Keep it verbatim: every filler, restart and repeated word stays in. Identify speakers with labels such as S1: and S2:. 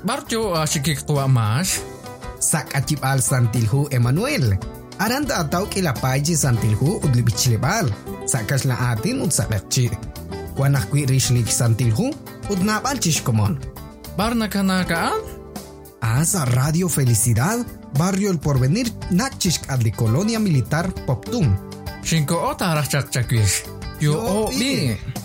S1: Barjo asikik tua mas.
S2: Sak acip al santilhu Emmanuel. Aranda atau kilapaji santilhu udli bichlebal. Sakas la atin ud sakakci. Wanak kwi rishlik santilhu ud napal chishkomon.
S1: Barna kanakaan?
S2: Asa Radio Felicidad, Barrio El Porvenir, Nachishk adli Colonia Militar Poptum.
S1: Shinko ota arachak chakwish. Yo o bi.